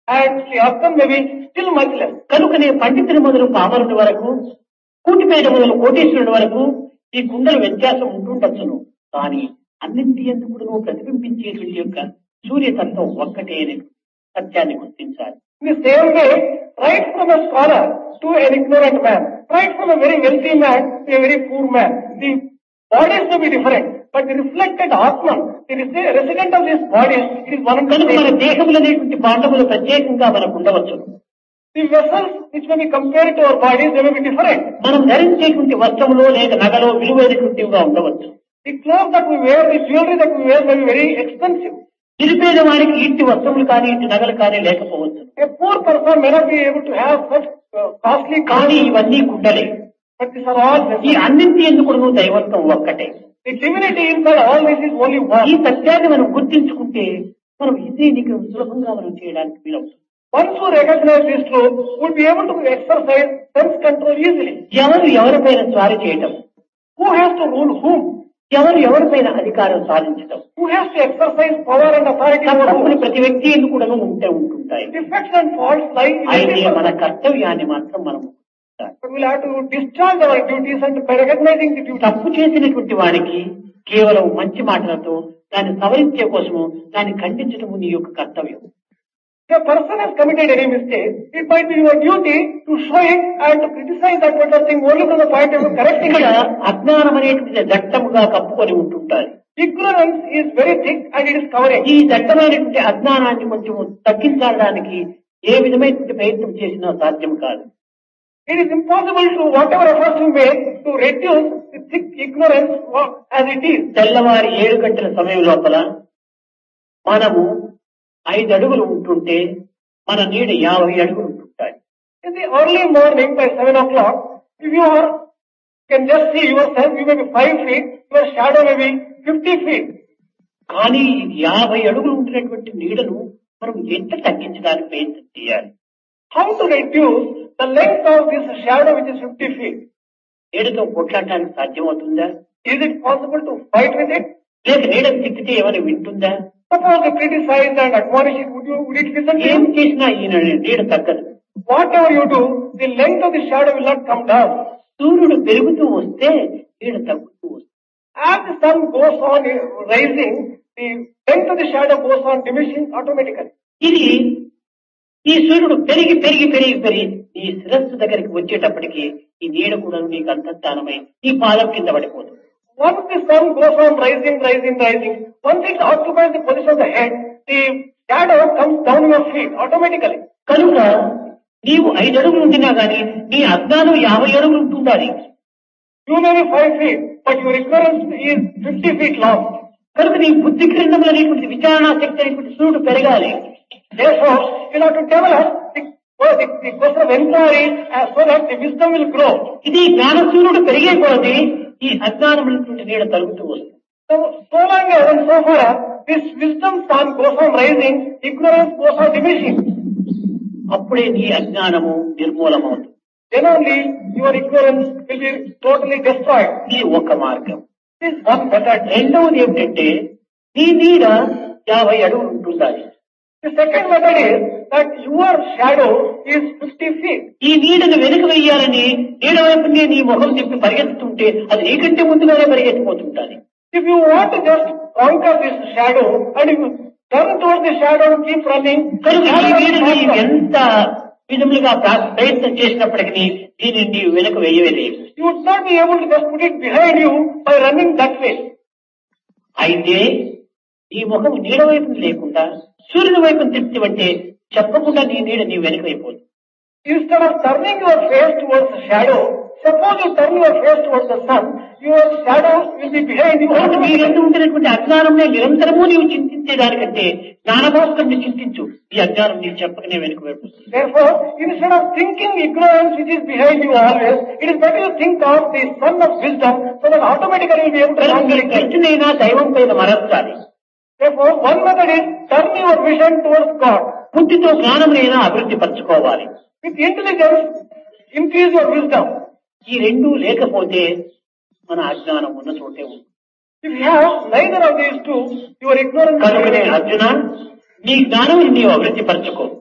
and the Artham may be still much less. కనుకనే పండితుని మొదలు పామరుని వరకు, కూటిపేట మొదలు కోటీశ్వరుని వరకు ఈ కుండల వ్యత్యాసం ఉంటుండొచ్చును. కానీ అన్నింటి ఎందుకు ప్రతిబింబించేటువంటి యొక్క సూర్యతత్వం ఒక్కటే అనే సత్యాన్ని గుర్తించాలి. In the same way, right from a scholar to an ignorant man, right from a very wealthy man to a very poor man, the bodies may be different, but the reflected Atman, the resident of this body, it is one and the కనుక మన same. దేహములు అనేటువంటి పాండవులు ప్రత్యేకంగా మనకు ఉండవచ్చు. The vessels which may be compared to our bodies, they may be different. మనం ధరించేటువంటి వస్త్రములో లేక నగలో విలువైనటువంటివిగా ఉండవచ్చు. The clothes that we wear, the jewelry that we wear may be very expensive. నిరుపేద వారికి ఇంటి వస్త్రములు కానీ ఇంటి నగలు కానీ లేకపోవచ్చు. A poor person may not be able to have such costly కానీ clothes, ఇవన్నీ కుండలే. but these are all ఈ vessels. అన్నింటి ఎందుకు దైవత్వం ఒక్కటే. The divinity inside all this is only ఈ one. సత్యాన్ని మనం గుర్తించుకుంటే మనం ఇదే నీకు సులభంగా మనం చేయడానికి వీలవుతుంది. Once who recognize this truth, would be able to exercise sense control easily. ఎవరిపైన స్వారీ చేయటం, Who has to rule whom? ఎవరిపైన అధికారం సాధించటం, Who has to exercise power and authority over తప్పులు whom? ప్రతి వ్యక్తి ఎందుకు ఉంటుంటాయి. Defects and faults lie in అయితే every మన person. కర్తవ్యాన్ని మాత్రం మనం But we'll have to discharge our duties and by recognizing the duty. తప్పు చేసినటువంటి వాడికి కేవలం మంచి మాటలతో దాన్ని సవరించే కోసము దాన్ని ఖండించడం నీ యొక్క కర్తవ్యం. If a person has committed any mistake, it might be your duty to show it and to criticize that particular thing only from the point of correcting ఇక్కడ it. అజ్ఞానం అనేటువంటి దట్టముగా కప్పుకొని ఉంటుంటారు. Ignorance is very thick and it is covering. ఈ దట్టమైనటువంటి అజ్ఞానాన్ని కొంచెం తగ్గించడానికి ఏ విధమైనటువంటి ప్రయత్నం చేసినా సాధ్యం కాదు. It is impossible to whatever efforts you make to reduce the thick ignorance as it is. తెల్లవారి 7 గంటల సమయం లోపల మనము 5 అడుగులు ఉంటుంటే మన నీడ 50 అడుగులు ఉంటుంటాయి. In the early morning by 7 o'clock, if you can just see yourself, you may be 5 feet, your shadow may be 50 feet. కానీ 50 అడుగులు ఉంటున్నటువంటి నీడను మనం ఎంత తగ్గించడానికి ప్రయత్నం చేయాలి. How to reduce the length of this shadow which is 50 feet? నీడతో కొట్లాడటానికి సాధ్యమవుతుందా? Is it possible to fight with it? లేక నీడను తిట్టితే ఏమైనా వింటుందా? Suppose you criticize and admonish it, would it listen to ఏం you? చేసినా ఈ నీడ తగ్గదు. Whatever you do, the length of the shadow will not come down. సూర్యుడు పెరుగుతూ వస్తే నీడ తగ్గుతూ వస్తుంది. As the sun goes on rising, the length of the shadow goes on diminishing automatically. ఇది ఈ సూర్యుడు పెరిగి పెరిగి పెరిగి పెరిగి నీ శిరస్సు దగ్గరికి వచ్చేటప్పటికి ఈ నీడ కూడా నీకు అంతర్ధానమై నీ పాదం కింద పడిపోతుంది. Once the sun goes on rising, once it occupies the position of the head, the shadow comes down your feet automatically. కనుక నీవు 5 అడుగులు ఉంటున్నా గానీ నీ అజ్ఞానం 50 అడుగులు ఉంటుండాలి. You may be 5 feet, but your ignorance is 50 feet long. కనుక నీ బుద్ధి క్రిందములు అనేటువంటి విచారణా శక్తి అనేటువంటి సూర్యుడు పెరగాలి. Therefore, you have to develop the question of inquiry so that the wisdom will grow. ఇది జ్ఞాన సూర్యుడు పెరిగే కొలది ఈ అజ్ఞానమైనటువంటి నీడ తరుగుతూ వస్తుంది. So long and so far, this wisdom sun goes on rising, ignorance goes on diminishing. అప్పుడే నీ అజ్ఞానము నిర్మూలమవుతుంది. Then only your ignorance will be totally destroyed. ఇది ఒక మార్గం. This is one method. రెండవది ఏమిటంటే నీ నీడ 50 అడుగులు ఉంటుండాలి. The second method is that your shadow is 50 feet. ఈ నీడను వెనుక వెయ్యాలని నీడ వైపునే నీ ముఖం తిప్పి పరిగెత్తుతుంటే అది నీకంటే ముందుగానే పరిగెత్తిపోతుంటాలి. If you want to just conquer this shadow and if you turn towards the shadow and keep running, కనుక ఈ నీడని ఎంత విధములుగా ప్రయత్నం చేసినప్పటికీ దీనిని నీవు వెనుక వేయలేదు. you would not be able to just put it behind you by running that way. అయితే ఈ ముఖం నీడ వైపు లేకుండా సూర్యుని వైపు తిప్పివంటే చెప్పకుండా నీ నీడ నీ వెనుక అయిపోతుంది. Instead of turning your face towards the shadow, suppose you turn your face towards the sun, your shadow will be behind you. నీ ఎందు ఉంటున్నటువంటి అజ్ఞానంలో నిరంతరము నీవు చింతించేదానికంటే జ్ఞానభాస్కరుని చింతించు. ఈ అజ్ఞానం నీకు చెప్పకనే వెనుక వైపు. Therefore, instead of thinking ignorance which is behind you always, it is better to think of the sun of wisdom so that automatically you will be able to conquer it. కృష్ణునైనా దైవం పైన మరచాలి. Therefore, one method is turn your vision towards God. బుద్ధితో జ్ఞానమైనా అభివృద్ధి పరచుకోవాలి. With intelligence, increase your wisdom. ఈ రెండూ లేకపోతే మన అజ్ఞానం ఉన్న చోటే ఉంది. If you have neither of these two, your ignorance. కనుకనే అర్జున నీ జ్ఞానం నీవు అభివృద్ధి పరచుకో.